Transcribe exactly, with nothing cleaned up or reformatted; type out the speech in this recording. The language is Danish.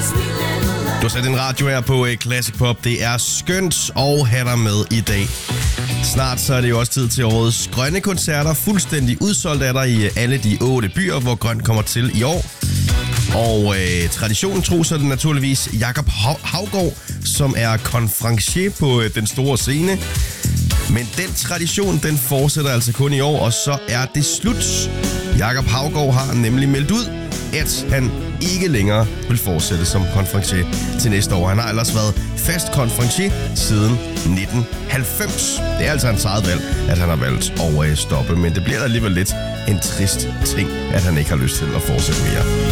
Du har sat din radio her på Classic Pop. Det er skønt at have dig med i dag. Snart så er det jo også tid til årets grønne koncerter. Fuldstændig udsolgt er der i alle de otte byer, hvor grøn kommer til i år. Og øh, traditionen tro, så er det naturligvis Jakob Haugaard, som er konferencier på øh, den store scene. Men den tradition, den fortsætter altså kun i år, og så er det slut. Jakob Haugaard har nemlig meldt ud, at han ikke længere vil fortsætte som konferencier til næste år. Han har ellers været fast konferencier siden nitten halvfems. Det er altså hans eget valg, at han har valgt at stoppe, men det bliver alligevel lidt en trist ting, at han ikke har lyst til at fortsætte mere.